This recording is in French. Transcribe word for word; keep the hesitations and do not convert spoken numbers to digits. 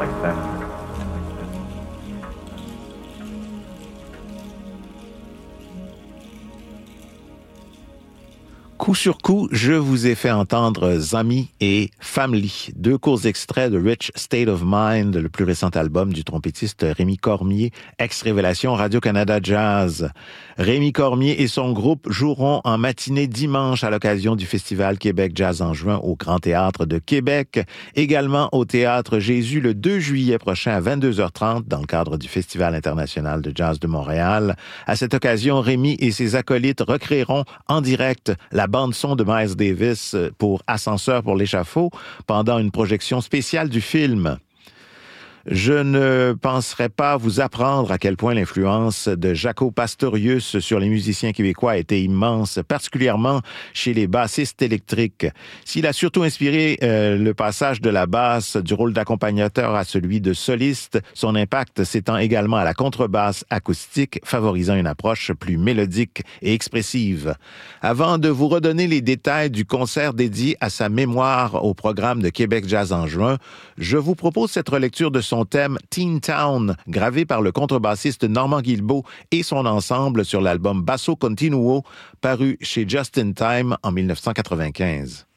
like that. Coup sur coup, je vous ai fait entendre Zami et Family, deux courts extraits de Rich State of Mind, le plus récent album du trompettiste Rémi Cormier, ex-révélation Radio-Canada Jazz. Rémi Cormier et son groupe joueront en matinée dimanche à l'occasion du Festival Québec Jazz en juin au Grand Théâtre de Québec, également au Théâtre Jésus le deux juillet prochain à vingt-deux heures trente dans le cadre du Festival international de jazz de Montréal. À cette occasion, Rémi et ses acolytes recréeront en direct la bande-son de Miles Davis pour Ascenseur pour l'échafaud pendant une projection spéciale du film. Je ne penserais pas vous apprendre à quel point l'influence de Jaco Pastorius sur les musiciens québécois a été immense, particulièrement chez les bassistes électriques. S'il a surtout inspiré euh, le passage de la basse du rôle d'accompagnateur à celui de soliste, son impact s'étend également à la contrebasse acoustique, favorisant une approche plus mélodique et expressive. Avant de vous redonner les détails du concert dédié à sa mémoire au programme de Québec Jazz en juin, je vous propose cette relecture de son son thème Teen Town, gravé par le contrebassiste Normand Guilbeault et son ensemble sur l'album Basso Continuo, paru chez Just in Time en dix-neuf cent quatre-vingt-quinze.